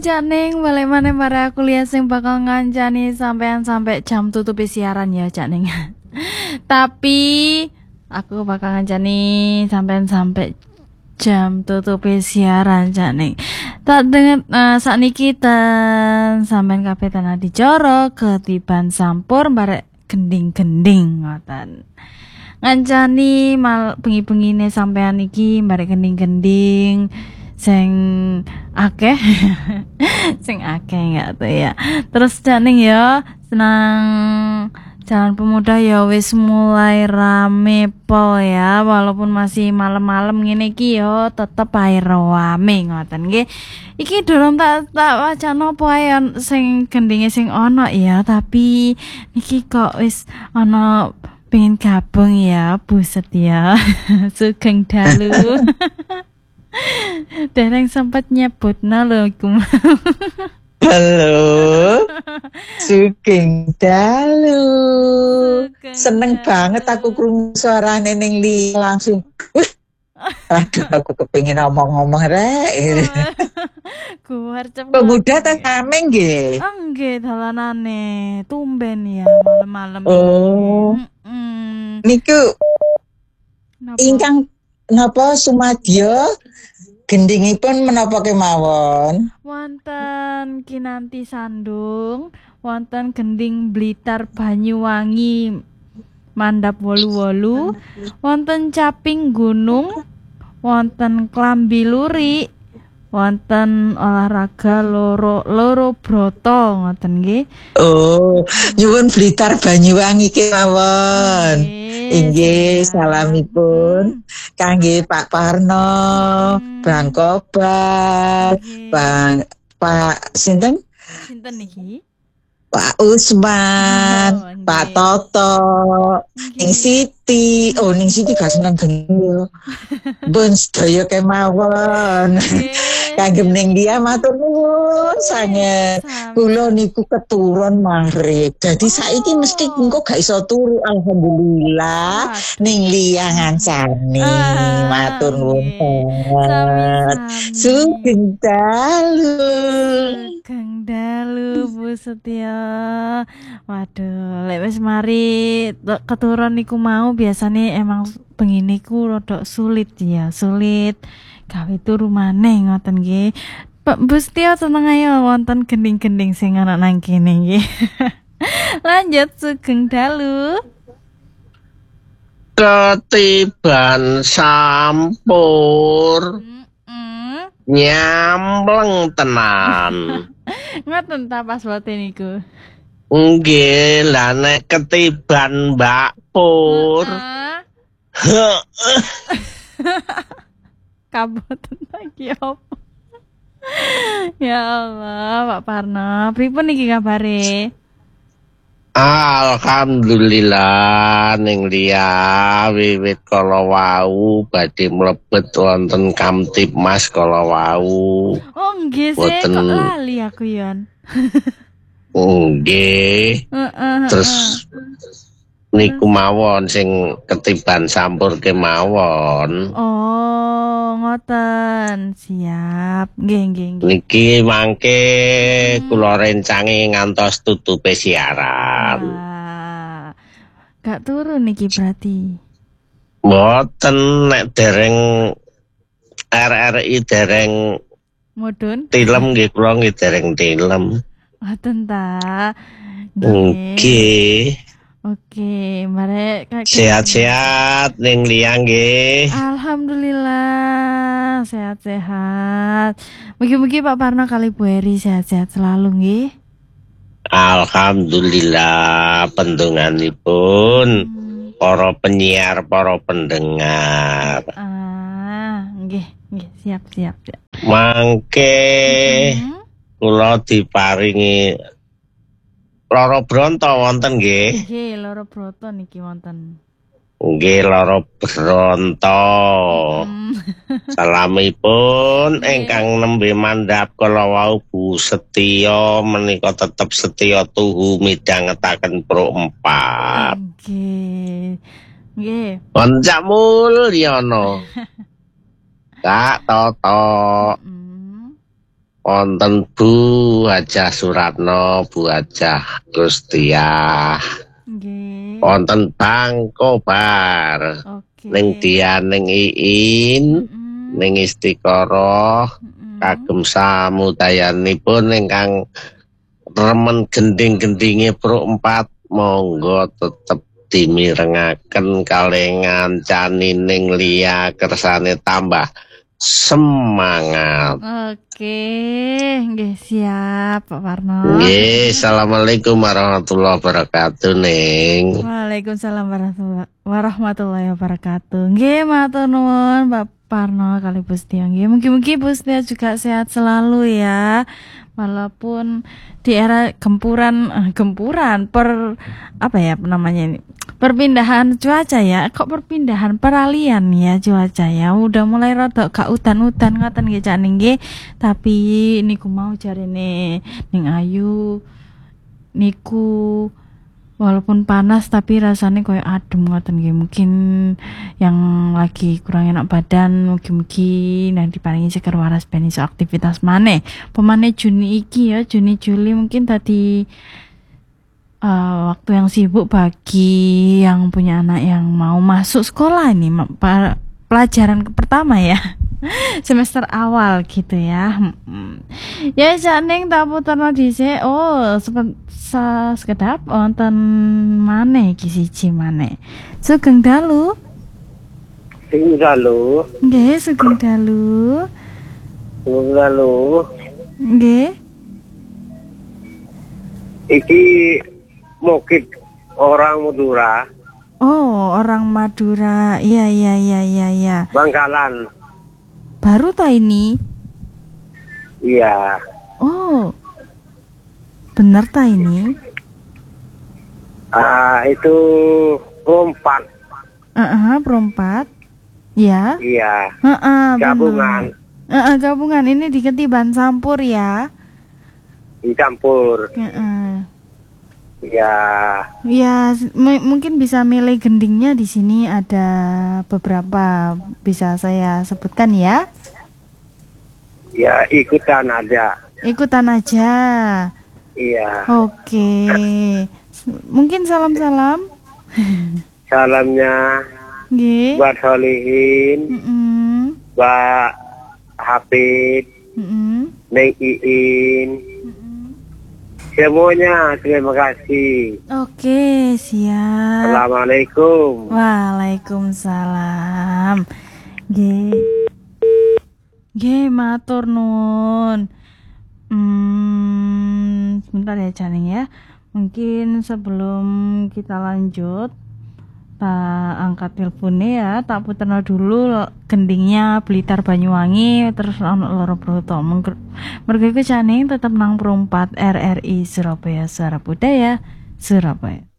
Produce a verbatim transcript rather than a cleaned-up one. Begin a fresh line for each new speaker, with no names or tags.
Cak Ning, balik maneh para kuliah sing bakal ngancani sampean sampai jam tutup siaran ya Cak Ning. Tapi aku bakal ngancani sampean sampai jam tutup siaran Cak Ning. Tak denger uh, sakniki ten sampean kabeh tanah dicoro ketiban sampur barek gending-gending ngoten. Ngancani mal bengi-bengine sampean iki barek gending-gending sing akeh sing akeh enggak tuh ya. Terus Cak Ning ya senang Jalan Pemuda ya wis mulai rame pol ya, walaupun masih malam-malam ngene iki ya tetep ae rame ngoten nggih. Iki durung tak tak wacana apa ae sing gendinge sing ono ya, tapi niki kok wis ono pengen gabung ya, buset ya. Sugeng dalu. Dereng sempat nyebutna lho iku.
Halo, Sugeng dalu. Seneng banget aku krungu suarane ning li langsung. Wih, aduh aku kepengin ngomong-ngomong rek.
Kuwar cepet.
Pemuda ta sameng nggih.
Oh nggih dalanane, tumben ya malam-malam.
Oh.
Mm-mm.
Niku
Napa?
ingkang napa sumadyo gendingipun menapa kemawon?
Wonten Kinanti Sandung, wonten Gending Blitar Banyuwangi Mandap wolu-wolu, wonten Caping Gunung, wonten Klambi Luri, wonten olahraga loro loro broto ngoten nggih.
Oh, nyuwun Blitar Banyuwangi kemawon. Inggih, salamipun kangge Pak Parno, Bang Kobar, Bang Pak sinten?
Sinten niki?
Pak Usman, oh, Pak Toto, Ning Siti. Oh, Ning Siti gak seneng gendeng. Bun sedaya kemawon. Kagem ning dia matur nuwun sanget. Kula niku keturun maghrib. Dadi saiki mesti engko gak iso turu alhamdulillah. Ning liya ngancani. Matur nuwun sanget. Sugeng dalu.
Sugeng dalu Bu Setya. Waduh, lek wis mari keturun niku mau biasane emang bengi niku rada sulit ya, sulit gawe turu maneh ngoten nggih. Pak Bu Setya seneng ayo wonten gending-gending sing ana nang kene nggih. Lanjut Sugeng dalu.
Ketiban sampur.
Mm-mm.
Nyambleng tenan.
Ngoten ta pas bote niku.
Nggih, lah nek ketiban Mbak Pur.
Uh-uh. Kaboten lagi apa? Ya Allah, Pak Parno, pripun niki kabare?
Alhamdulillah ning liya wiwit kala wau badhe mlebet wonten Kamtibmas kala wau.
Oh nggih sih, kok lali aku yon.
Nggih.
Heeh.
Terus niku mawon sing ketiban sampur kemawon.
Oh, ngoten. Siap. Nggih, nggih, nggih.
Niki mangke hmm. kula rencange ngantos tutupe siaran.
Wah. Gak turun niki berarti.
Mboten nek dereng R R I dereng
mudhun.
Tilem nggih kula nggih dereng tilem.
Ngoten ta.
Nggih.
Oke, mare
sehat-sehat ning liya nggih.
Alhamdulillah sehat-sehat. Mugi-mugi Pak Parno kali Bu Eri sehat-sehat selalu nggih.
Alhamdulillah pendunganipun hmm. para penyiar, para pendengar.
Ah, nggih, nggih, siap, siap, siap.
Mangke hmm. kula diparingi Loro Bronto wonten nggih.
Nggih, Loro Bronto niki wonten.
Nggih, Loro Bronto.
Mm.
Salamipun ingkang nembe mandhap kala wau Bu Setya menika tetep setya tuhu midhangetaken Pro empat.
Nggih. Nggih.
Oncak Mulyono. Kak Toto.
Mm.
Wonten Bu Hajah Suratno, Bu Hajah Gustiah.
Nggih.
Wonten Bang Kobar.
Oke.
Ning Dian ning Iin,
Mm-mm.
ning Istiqoroh,
Mm-mm.
kagem samudayanipun ingkang remen gending-gendinge Pro empat, monggo tetep dimirengaken kalih ngancani ning liya kersane tambah semangat.
Oke, nggih siap Pak Parno.
Nggih, assalamualaikum warahmatullahi wabarakatuh ning.
Waalaikumsalam warahmatullahi warahmatullahi wabarakatuh. Nggih, matur nuwun Pak Parno kali Bustia. Nggih, mungkin-mungkin Bustia juga sehat selalu ya. Walaupun di era gempuran eh, gempuran per apa ya namanya ini? Perpindahan cuaca ya. Kok perpindahan peralihan ya cuaca ya. Udah mulai rada gak udan-udan ngoten nggih Cak nggih. Tapi niku mau jarine ning Ayu niku walaupun panas tapi rasanya koyo adem ngoten nggih. Mungkin yang lagi kurang enak badan mugi-mugi nah diparingi seger waras ben iso aktivitas maneh. Pemane Juni iki ya, Juni Juli mungkin tadi uh, waktu yang sibuk bagi yang punya anak yang mau masuk sekolah ini ma- pa- pelajaran ke- pertama ya. Semester awal gitu ya. Hmm. Ya janing tak puterno dhisik. Oh, sepet sa sekedap wonten maneh iki siji maneh. Sugeng dalu.
Sing lalu,
Nggih, sugeng dalu.
sing lalu,
Nggih.
iki mukit orang Madura,
Oh, orang Madura. Iya, iya, iya, iya, iya.
Bangkalan.
Baru ta ini?
Iya,
Oh. Bener ta ini?
ah itu rompak.
Heeh, perempat. Ya.
Iya,
Heeh,
gabungan,
Heeh, gabungan ini di Ketiban Sampur ya.
dicampur.
Heeh.
Iya,
Ya, s- m- mungkin bisa milih gendingnya di sini ada beberapa bisa saya sebutkan ya.
ya ikutan aja.
Ikutan aja.
Iya,
Oke. S- Mungkin salam-salam.
salamnya
Nggih.
buat Solihin,
Mm-mm.
Mbak Hafid,
Mm-mm.
Neng Iin, semuanya terima kasih.
Oke, siap.
Assalamualaikum.
Waalaikumsalam. Nggih. Nggih, matur nuwun. Hmm, sebentar ya Caning ya. Mungkin sebelum kita lanjut, tak angkat teleponnya ya, tak puterno dulu gendingnya Blitar Banyuwangi terus ono loro Broto. Mengger- Mergo iku Caning tetep nang perempat R R I Surabaya Suara Budaya Surabaya.